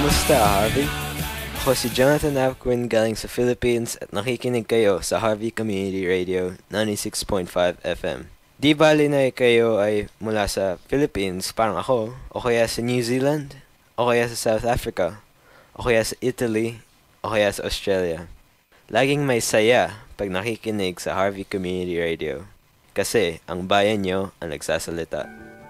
Kumusta, Harvey? Ako si Jonathan Apquin galing sa Philippines at nakikinig kayo sa Harvey Community Radio 96.5 FM. Di bali na kayo ay mula sa Philippines, parang ako, o kaya sa New Zealand, o kaya sa South Africa, o kaya sa Italy, o kaya sa Australia. Laging may saya pag nakikinig sa Harvey Community Radio kasi ang bayan nyo ang nagsasalita.